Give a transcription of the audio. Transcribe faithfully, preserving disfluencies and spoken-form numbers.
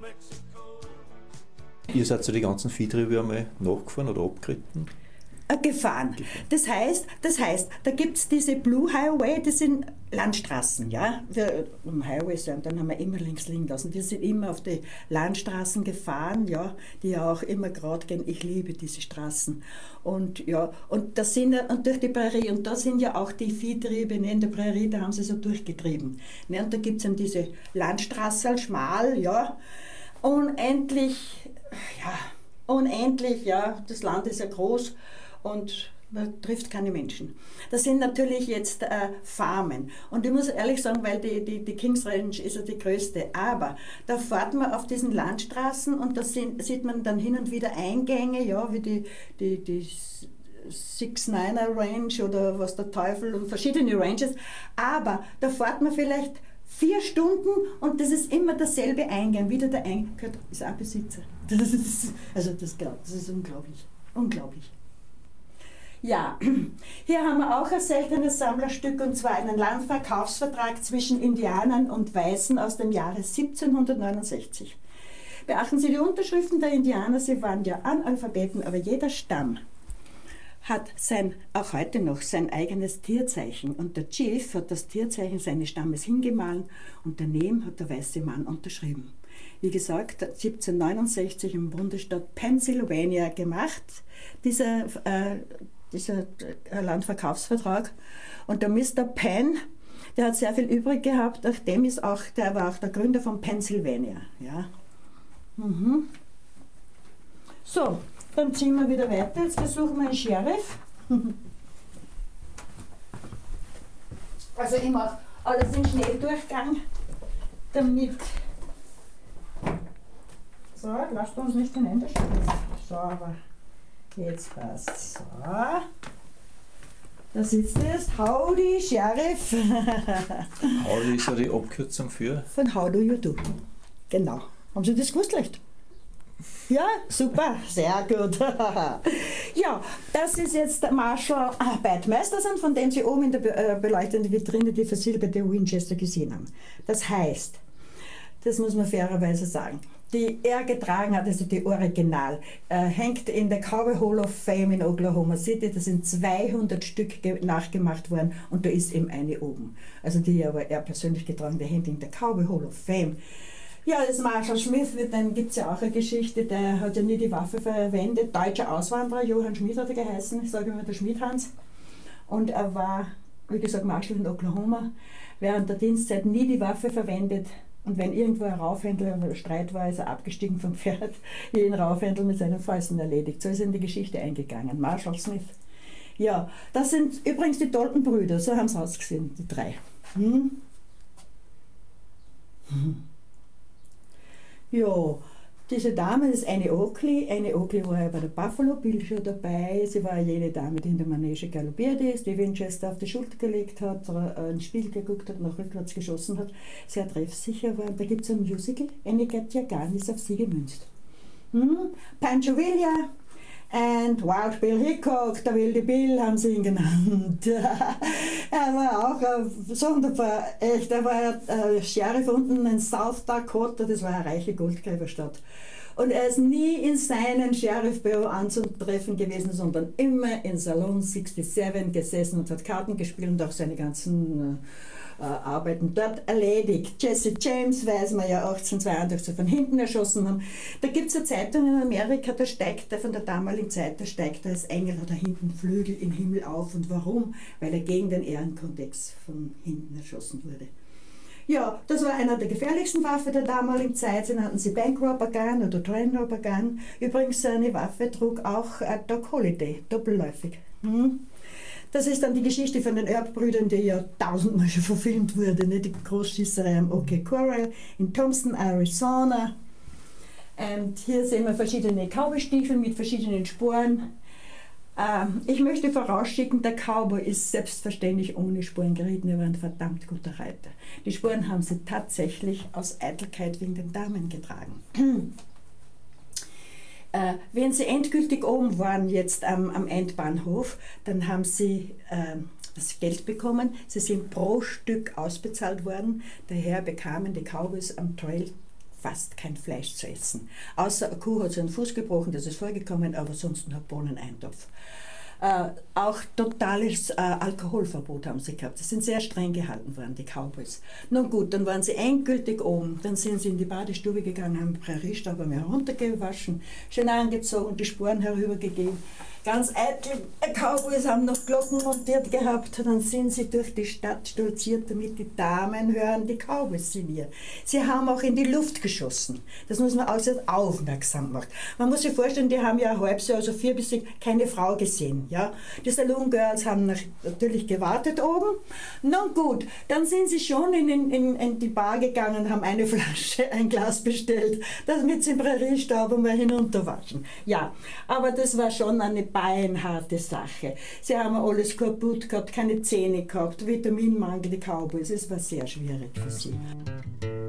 Ihr seid so die ganzen Viehtriebe einmal nachgefahren oder abgeritten? Äh, gefahren. Das heißt, das heißt, da gibt es diese Blue Highway, das sind Landstraßen, ja. Wir am Highway sind, dann haben wir immer links liegen lassen. Wir sind immer auf die Landstraßen gefahren, ja, die ja auch immer gerade gehen. Ich liebe diese Straßen. Und ja, und das sind und durch die Prärie, und da sind ja auch die Viehtriebe, ne, in der Prärie, da haben sie so durchgetrieben. Ne, und da gibt es dann diese Landstraße, schmal, ja, unendlich, ja, unendlich, ja, das Land ist ja groß. Und man trifft keine Menschen. Das sind natürlich jetzt äh, Farmen. Und ich muss ehrlich sagen, weil die, die, die Kings Ranch ist ja die größte, aber da fährt man auf diesen Landstraßen und da sind, sieht man dann hin und wieder Eingänge, ja, wie die, die, die Six-Niner Range oder was der Teufel und verschiedene Ranges. Aber da fährt man vielleicht vier Stunden und das ist immer derselbe Eingang. Wieder der Eingang gehört, ist ein Besitzer. Das ist, also das, das ist unglaublich. Unglaublich. Ja, hier haben wir auch ein seltenes Sammlerstück, und zwar einen Landverkaufsvertrag zwischen Indianern und Weißen aus dem Jahre siebzehnhundertneunundsechzig. Beachten Sie die Unterschriften der Indianer, sie waren ja Analphabeten, aber jeder Stamm hat sein, auch heute noch sein eigenes Tierzeichen, und der Chief hat das Tierzeichen seines Stammes hingemahlen und daneben hat der weiße Mann unterschrieben. Wie gesagt, siebzehnhundertneunundsechzig im Bundesstaat Pennsylvania gemacht, dieser äh, dieser Landverkaufsvertrag. Und der Mister Penn, der hat sehr viel übrig gehabt, nachdem ist auch, der war auch der Gründer von Pennsylvania. Ja. Mhm. So, dann ziehen wir wieder weiter. Jetzt besuchen wir einen Sheriff. Also ich mache alles in Schnelldurchgang, damit... So, lasst uns nicht den Ende stehen. So, aber... Jetzt passt. So. Da sitzt er jetzt. Howdy, Sheriff. Howdy ist ja die Abkürzung für? Von How do you do. Genau. Haben Sie das gewusst, leicht? Ja, super, sehr gut. Ja, das ist jetzt der Marshall Bad Masterson, von dem Sie oben in der be äh, beleuchteten Vitrine die versilberte Winchester gesehen haben. Das heißt, das muss man fairerweise sagen, die er getragen hat, also die Original, äh, hängt in der Cowboy Hall of Fame in Oklahoma City. Da sind zweihundert Stück nachgemacht worden und da ist eben eine oben. Also die aber er persönlich getragen, der hängt in der Cowboy Hall of Fame. Ja, das Marshall Smith, dann gibt es ja auch eine Geschichte, der hat ja nie die Waffe verwendet. Deutscher Auswanderer, Johann Schmid hat er geheißen, ich sage immer der Schmidhans. Und er war, wie gesagt, Marshall in Oklahoma, während der Dienstzeit nie die Waffe verwendet. Und wenn irgendwo ein Raufhändler oder Streit war, ist er abgestiegen vom Pferd, jeden Raufhändler mit seinen Fäusten erledigt. So ist er in die Geschichte eingegangen. Marshall Smith. Ja, das sind übrigens die Dalton-Brüder, so haben sie ausgesehen, die drei. Hm? Hm. Ja, diese Dame, das ist Annie Oakley. Annie Oakley war ja bei der Buffalo Bill schon dabei. Sie war jene Dame, die in der Manege galoppiert ist, die Winchester auf die Schulter gelegt hat, einen Spiegel geguckt hat, nach rückwärts geschossen hat, sehr treffsicher war. Da gibt es ein Musical, Annie Get Your Gun, ist auf sie gemünzt. Hm? Pancho Villa and Wild Bill Hickok, der wilde Bill haben sie ihn genannt. Er war auch ein sonderbar, echt, er war äh, Sheriff unten in South Dakota, das war eine reiche Goldgräberstadt. Und er ist nie in seinem Sheriffbüro anzutreffen gewesen, sondern immer in Salon siebenundsechzig gesessen und hat Karten gespielt und auch seine ganzen äh, Arbeiten dort erledigt. Jesse James weiß man ja achtzehnhundertzweiundachtzig von hinten erschossen haben. Da gibt es eine Zeitung in Amerika, da steigt er von der damaligen Zeit, da steigt er als Engel, hat er hinten Flügel im Himmel auf. Und warum? Weil er gegen den Ehrenkodex von hinten erschossen wurde. Ja, das war einer der gefährlichsten Waffen der damaligen Zeit. Sie nannten sie Bankrobber Gun oder Trainrobber Gun. Übrigens, seine Waffe trug auch äh, Doc Holliday, doppelläufig. Hm? Das ist dann die Geschichte von den Erbbrüdern, die ja tausendmal schon verfilmt wurde. Ne? Die Großschießerei am OK Corral in Thompson, Arizona. Und hier sehen wir verschiedene Cowboystiefel mit verschiedenen Sporen. Ähm, ich möchte vorausschicken, der Cowboy ist selbstverständlich ohne Sporen geritten, er war ein verdammt guter Reiter. Die Sporen haben sie tatsächlich aus Eitelkeit wegen den Damen getragen. Äh, wenn sie endgültig oben waren, jetzt am, am Endbahnhof, dann haben sie äh, das Geld bekommen. Sie sind pro Stück ausbezahlt worden. Daher bekamen die Cowboys am Trail fast kein Fleisch zu essen. Außer eine Kuh hat sich einen Fuß gebrochen, das ist vorgekommen, aber sonst nur Bohneneintopf. Äh, auch totales äh, Alkoholverbot haben sie gehabt. Sie sind sehr streng gehalten worden, die Cowboys. Nun gut, dann waren sie endgültig oben. Dann sind sie in die Badestube gegangen, haben Präriestaub heruntergewaschen, schön angezogen, die Sporen herübergegeben. Ganz eitel Cowboys haben noch Glocken montiert gehabt. Dann sind sie durch die Stadt stolziert, damit die Damen hören, die Cowboys sind hier. Sie haben auch in die Luft geschossen. Das muss man äußerst aufmerksam machen. Man muss sich vorstellen, die haben ja ein halbes Jahr, also vier bis sechs, keine Frau gesehen. Ja? Die Saloon Girls haben natürlich gewartet oben. Nun gut, dann sind sie schon in, in, in die Bar gegangen und haben eine Flasche, ein Glas bestellt, damit sie im Präriestaub mal hinunterwaschen. Ja, aber das war schon eine beinharte Sache. Sie haben alles kaputt gehabt, keine Zähne gehabt, Vitaminmangel, die Cowboys. Es war sehr schwierig für sie.